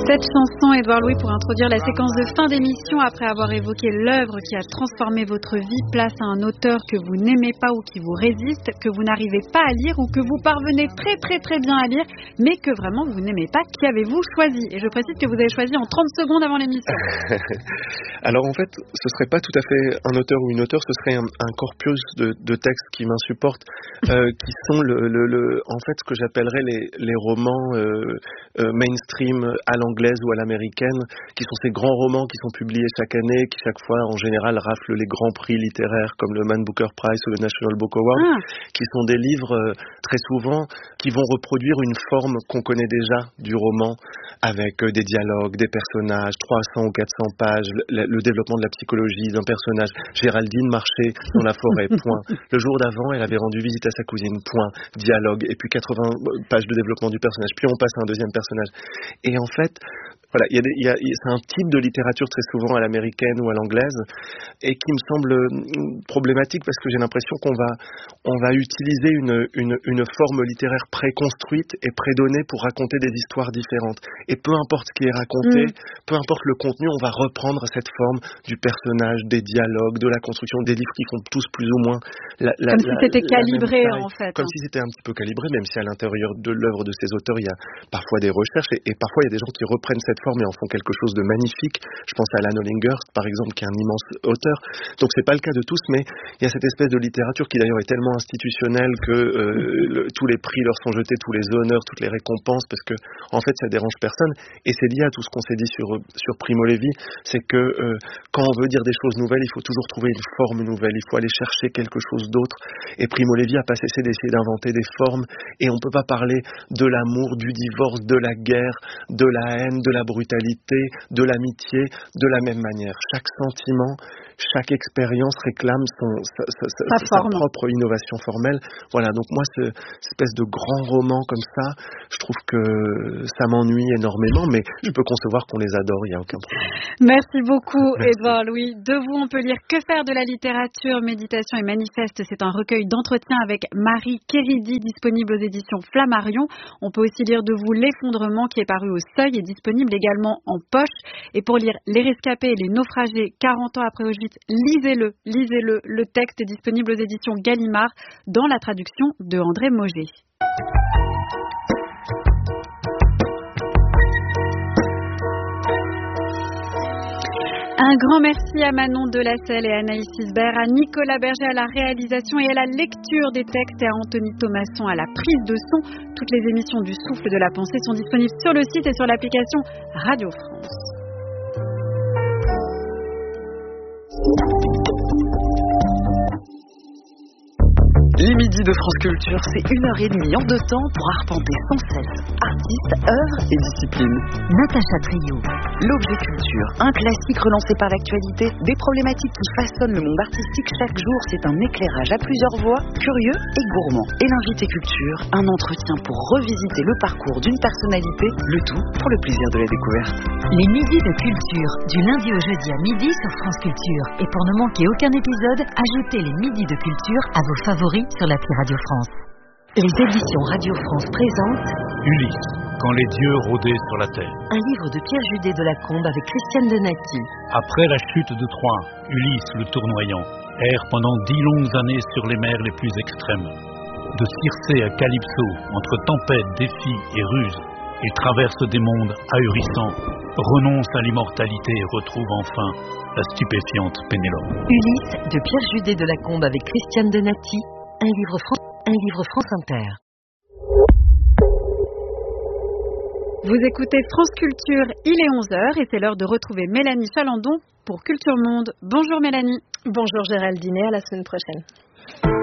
Cette chanson, Édouard Louis, pour introduire la séquence de fin d'émission, après avoir évoqué l'œuvre qui a transformé votre vie, place à un auteur que vous n'aimez pas ou qui vous résiste, que vous n'arrivez pas à lire ou que vous parvenez très très très bien à lire, mais que vraiment vous n'aimez pas. Qui avez-vous choisi? Et je précise que vous avez choisi en 30 secondes avant l'émission. Alors en fait, ce serait pas tout à fait un auteur ou une auteure, ce serait un corpus de textes qui m'insupportent, qui sont en fait ce que j'appellerais les romans mainstream à l'anglaise ou à l'américaine, qui sont ces grands romans qui sont publiés chaque année, qui chaque fois en général raflent les grands prix littéraires comme le Man Booker Prize ou le National Book Award, qui sont des livres très souvent qui vont reproduire une forme qu'on connaît déjà du roman, avec des dialogues, des personnages, 300 ou 400 pages, le développement de la psychologie d'un personnage. Géraldine marchait dans la forêt, point. Le jour d'avant, elle avait rendu visite à sa cousine, point. Dialogue, et puis 80 pages de développement du personnage, puis on passe à un deuxième personnage. Et en fait, voilà, c'est un type de littérature très souvent à l'américaine ou à l'anglaise, et qui me semble problématique parce que j'ai l'impression qu'on va utiliser une forme littéraire préconstruite et prédonnée pour raconter des histoires différentes. Et peu importe ce qui est raconté, peu importe le contenu, on va reprendre cette forme du personnage, des dialogues, de la construction, des livres qui font tous plus ou moins comme si c'était calibré en fait. Comme si c'était un petit peu calibré, même si à l'intérieur de l'œuvre de ces auteurs, il y a parfois des recherches et parfois il y a des gens qui reprennent cette forme et en font quelque chose de magnifique. Je pense à Alan Hollinghurst, par exemple, qui est un immense auteur. Donc c'est pas le cas de tous, mais il y a cette espèce de littérature qui d'ailleurs est tellement institutionnelle que tous les prix leur sont jetés, tous les honneurs, toutes les récompenses, parce que en fait ça dérange personne. Et c'est lié à tout ce qu'on s'est dit sur Primo Levi, c'est que quand on veut dire des choses nouvelles, il faut toujours trouver une forme nouvelle, il faut aller chercher quelque chose d'autre. Et Primo Levi a pas cessé d'essayer d'inventer des formes, et on peut pas parler de l'amour, du divorce, de la guerre, de la haine, de la brutalité, de l'amitié, de la même manière. Chaque sentiment, chaque expérience réclame sa propre innovation formelle. Voilà, donc moi, cette espèce de grand roman comme ça, je trouve que ça m'ennuie énormément, mais je peux concevoir qu'on les adore, il n'y a aucun problème. Merci beaucoup, Édouard Louis. De vous, on peut lire Que faire de la littérature, méditation et manifeste. C'est un recueil d'entretiens avec Marie Kéridi, disponible aux éditions Flammarion. On peut aussi lire de vous L'effondrement, qui est paru au Seuil et disponible également en poche. Et pour lire Les rescapés et les naufragés, 40 ans après Auschwitz, lisez-le. Le texte est disponible aux éditions Gallimard dans la traduction de André Mauger. Un grand merci à Manon Delacelle et à Anaïs Isbert, à Nicolas Berger à la réalisation et à la lecture des textes et à Anthony Thomasson à la prise de son. Toutes les émissions du Souffle de la Pensée sont disponibles sur le site et sur l'application Radio France. Les midis de France Culture, c'est 1h30 en 2 temps pour arpenter sans cesse artistes, œuvres et disciplines. Natacha Trio. L'objet culture, un classique relancé par l'actualité, des problématiques qui façonnent le monde artistique chaque jour, c'est un éclairage à plusieurs voix, curieux et gourmand. Et l'invité culture, un entretien pour revisiter le parcours d'une personnalité, le tout pour le plaisir de la découverte. Les midis de culture, du lundi au jeudi à midi sur France Culture. Et pour ne manquer aucun épisode, ajoutez les midis de culture à vos favoris sur l'appli Radio France. Les éditions Radio France présentent Ulysse, quand les dieux rôdaient sur la terre. Un livre de Pierre Judet de la Combe avec Christiane Denati. Après la chute de Troie, Ulysse le tournoyant erre pendant 10 longues années sur les mers les plus extrêmes. De Circé à Calypso, entre tempêtes, défis et ruses, il traverse des mondes ahurissants, renonce à l'immortalité et retrouve enfin la stupéfiante Pénélope. Ulysse de Pierre Judet de la Combe avec Christiane Denati. Un livre France Inter. Vous écoutez France Culture, il est 11h et c'est l'heure de retrouver Mélanie Chalandon pour Culture Monde. Bonjour Mélanie. Bonjour Géraldine, à la semaine prochaine.